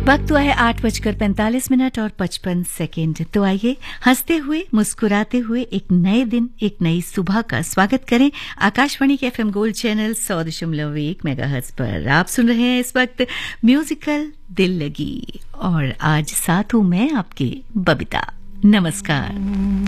वक्त हुआ है 8:45 और 55 सेकेंड। तो आइए हंसते हुए मुस्कुराते हुए एक नए दिन एक नई सुबह का स्वागत करें। आकाशवाणी के FM गोल्ड चैनल 100.1 मेगाहर्ट्ज पर आप सुन रहे हैं इस वक्त म्यूजिकल दिल लगी, और आज साथ हूं मैं आपकी बबीता। नमस्कार।